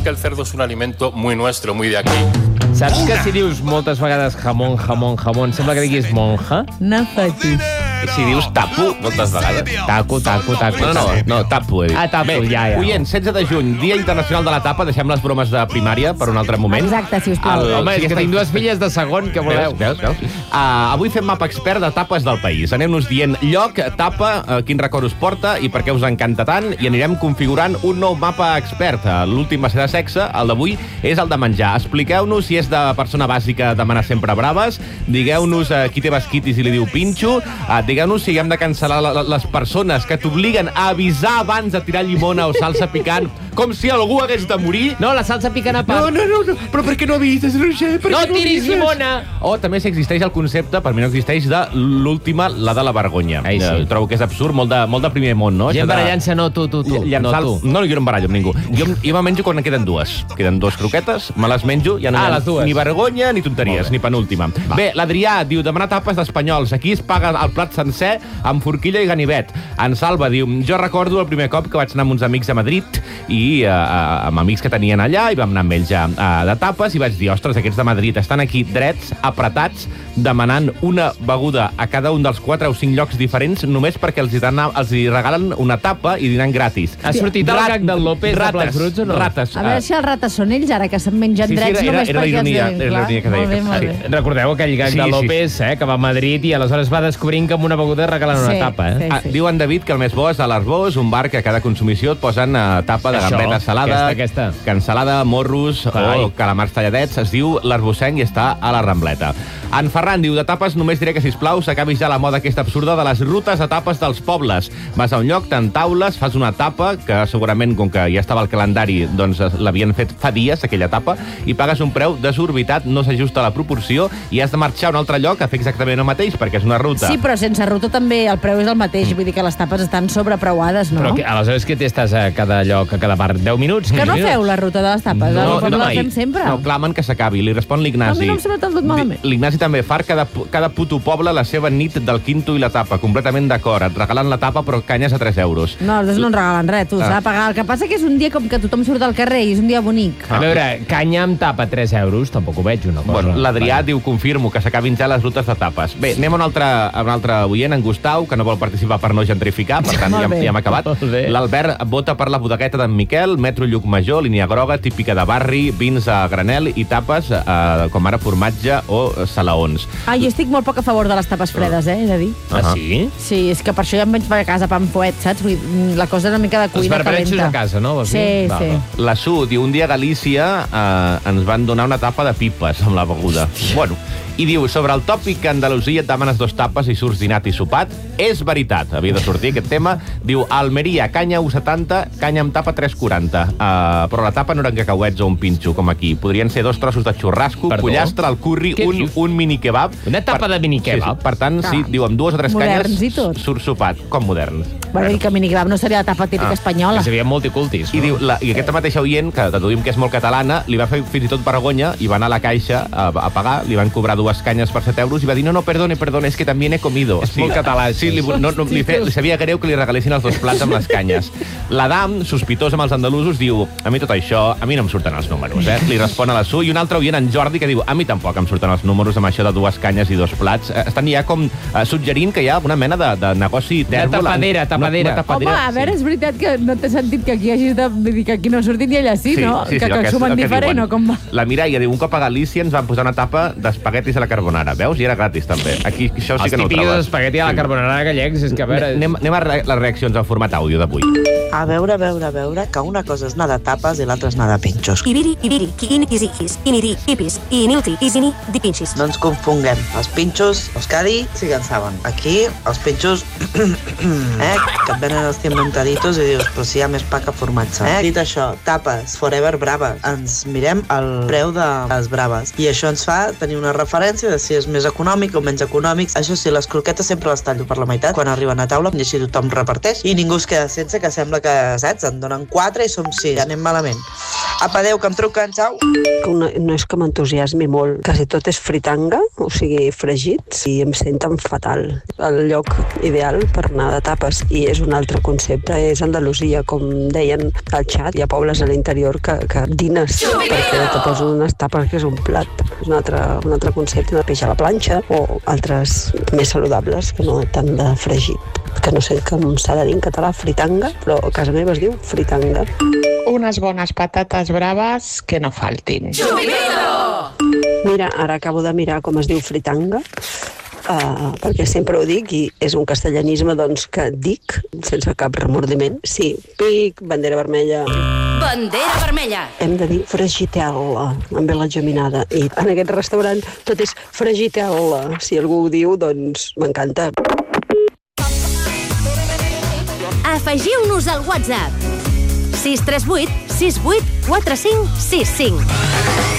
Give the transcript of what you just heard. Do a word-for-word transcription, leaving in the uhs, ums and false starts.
que el cerdo es un alimento muy nuestro, muy de aquí. Saps que si dius moltes vegades jamón, jamón, jamón, sembla que diguis monja? No fotis. Si dius tapo moltes vegades. Taco, taco, taco. No, no, no, tapo, he dit. Ah, tapo, Bé, ja, ja. Oient, setze de juny, Dia Internacional de la Tapa, deixem les bromes de primària per un altre moment. Exacte, sisplau. El, home, és que tinc dues filles de segon, que voleu? Veus, veus, veus? Uh, avui fem mapa expert de tapes del país. Anem-nos dient lloc, tapa, uh, quin record us porta i per què us encanta tant, i anirem configurant un nou mapa expert. Uh, L'últim va ser de sexe, el d'avui és el de menjar. Expliqueu-nos si és de persona bàsica demanar sempre braves, digueu-nos uh, qui té basquitis i li diu pinxo, uh, digueu-nos si hem de cancel·lar la, la, les persones que t'obliguen a avisar abans de tirar llimona o salsa picant, com si algú hagués de morir. No, la salsa picant a part. No, no, no, no, però per què no avises, Roger? Per No què tiris avises? llimona! O també si existeix el concepte, per mi no existeix, de l'última, la de la vergonya. Ai, sí. Eh, Trobo que és absurd, molt de, molt de primer món, no? Gent Això de- barallant-se, no, tu, tu, tu. Llançar... No, tu. No, jo no em barallo amb ningú. Jo, jo me menjo quan en queden dues. Queden dues croquetes, me les menjo, ja no Ah, hi ha les dues. ni vergonya ni tonteries, ni penúltima. Va. Bé, l'Adrià diu, demanar tapes d'espanyols. Aquí es paga el plat sencer amb forquilla i ganivet. En Salva diu, jo recordo el primer cop que vaig anar amb uns amics a Madrid i uh, amb amics que tenien allà i vam anar amb ells a, a, de tapes i vaig dir, ostres, aquests de Madrid estan aquí drets, apretats, demanant una beguda a cada un dels quatre o cinc llocs diferents només perquè els hi, dan, els hi regalen una tapa i dinan gratis. Ha sortit el gag del López de plats bruts o no? Rates. A veure si els rates són ells, ara que se'n mengen Sí, sí, drets era- només era la perquè ironia, els... era la ironia que deia Molt bé, que- molt sí. bé. Recordeu aquell gag Sí, de sí, López, eh, que va a Madrid i aleshores va descobrint que amb una beguda regalen una Sí, tapa, eh? sí. Ah, diu en David que el més bo és a l'Arbós, un bar que a cada consumició et posen uh, tapa de Això, gambeta salada, aquesta, aquesta. cansalada, morros Carai. o calamars talladets. Es diu l'Arbosenc i està a la Rambleta. En Ferran diu, de tapes només diré que, sisplau, s'acabi ja la moda aquesta absurda de les rutes a tapes dels pobles. Vas a un lloc, t'entaules, fas una tapa, que segurament, com que ja estava al calendari, doncs l'havien fet fa dies, aquella tapa, i pagues un preu desorbitat, no s'ajusta a la proporció, i has de marxar a un altre lloc a fer exactament el mateix, perquè és una ruta. Sí, però sense ruta també el preu és el mateix, vull dir que les tapes estan sobrepreuades, no? Però que, aleshores que t'estàs a cada lloc, a cada bar? deu minuts? Que no quinze feu minuts? la ruta de les tapes, no, no, no, la fem sempre. No, clamen que s'acabi. Li respon l'Ignasi. A mi no em sembla tan tot malament. L'Ignasi també fa cada, cada puto poble la seva nit del quinto i la tapa. Completament d'acord. Et regalen la tapa, però canyes a tres euros. No, els no en regalen res, tu, Ah. s'ha de pagar. El que passa que és un dia com que tothom surt al carrer i és un dia bonic. A veure, canya amb tapa tres euros, tampoc ho veig, una cosa. Bueno, l'Adrià diu, confirmo, que s'acabin ja les rutes de tapes. Bé, anem a un altre, a un altre oient, en Gustau, que no vol participar per no gentrificar, per tant, Molt ja, bé. ja hem acabat. Molt bé. L'Albert vota per la bodegueta d'en Miquel, metro Llucmajor, línia groga, típica de barri, vins a granel i tapes, eh, com ara formatge o salaons. Ah, jo estic molt poc a favor de les tapes fredes, eh, he de dir. Ah, sí? Sí, és que per això ja em vaig per a casa pa amb fuet, saps? Vull dir, la cosa és una mica de Els cuina barbaretxos calenta. a casa, no? Vols Sí, dir? Va, sí. va. La Su diu, un dia a Galícia eh, ens van donar una tapa de pipes amb la beguda. Bueno, i diu, sobre el tòpic que a Andalusia et demanes dos tapes i surts dinat i sopat, és veritat, havia de sortir aquest tema. Diu, a Almeria, canya u setanta, canya amb tapa tres quaranta. Uh, però la tapa no eren cacauets o un pinxo, com aquí. Podrien ser dos trossos de xurrasco, Perdó? pollastre, al curri, Què un, dius? un mini kebab. Una tapa de mini kebab? Sí, sí. Per tant, sí, Ah. diu, amb dues o tres Moderns i canyes tot. surt sopat. Com moderns? Bueno, dir que minikebab no seria la tapa típica Ah. espanyola. Que seria multicultis, I, no? diu, la, i aquesta mateixa oient, que deduïm que és molt catalana, li va fer fins i tot vergonya i va anar a la caixa a, a pagar, li van cobrar dues canyes per set euros i va dir, no, no, perdone, perdone, es que també he comido. És molt català, Sí, li, això. no, no, li, fe, li sabia greu que li regalessin els dos plats amb les canyes. L'Adam, sospitós amb els andalusos, diu, a mi tot això, a mi no em surten els números, eh? Li respon a la Su, i un altre oient, en Jordi, que diu, a mi tampoc em surten els números amb això de dues canyes i dos plats. Eh, Estan ja com eh, suggerint que hi ha una mena de, de negoci tèrbol. tapadera, tapadera. Una, una tapadera. Home, a veure, és veritat que no té sentit que aquí hagis de dir que aquí no surtin i allà sí, no? que el que és- sumen el que diferent, diuen. o com va? La Mireia diu, un cop a Galícia ens van posar una tapa d'espaguetis a la carbonara, veus? I era gratis, també. Aquí això sí Els que no ho típics trobes. espagueti a la carbonara gallecs, és que a veure... Anem, anem a re les reaccions al format àudio d'avui. A veure, a veure, a veure, que una cosa és anar de tapes i l'altra és anar de pinxos. Ibiri, ibiri, kiin, isikis, iniri, ipis, inilti, isini, dipinxis. No ens confonguem. Els pinxos, Euskadi, sí que en saben. Aquí, els pinxos, eh, que et venen els inventaditos i dius, però si hi ha més pa que formatge. Eh? Dit això, tapes, forever braves. Ens mirem el preu de les braves. I això ens fa tenir una referència de si és més econòmic o menys econòmic. Això sí, les croquetes sempre les tallo per la meitat quan arriben a taula i així tothom reparteix i ningú es queda sense, que sembla que, saps, en donen quatre i som sis. Ja anem malament. Apa, adéu, que em truquen, xau. No, no és que m'entusiasmi molt. Quasi tot és fritanga, o sigui, fregits, i em senten fatal. El lloc ideal per anar de tapes, i és un altre concepte, és Andalusia, com deien al xat. Hi ha pobles a l'interior que, que dines perquè te posen unes tapes que és un plat. És un altre, un altre concepte, de peix a la planxa, o altres més saludables, que no tant de fregit. Que no sé com s'ha de dir en català, fritanga, però a casa meva es diu fritanga. Unes bones patates braves que no faltin. Mira, ara acabo de mirar com es diu fritanga, uh, perquè sempre ho dic, i és un castellanisme doncs, que dic, sense cap remordiment. Sí, pic, bandera vermella. Bandera vermella. Hem de dir fregitella, amb ve la geminada. I en aquest restaurant tot és fregitella. Si algú ho diu, doncs m'encanta. Afegiu-nos al WhatsApp sis tres vuit sis vuit quatre cinc sis cinc.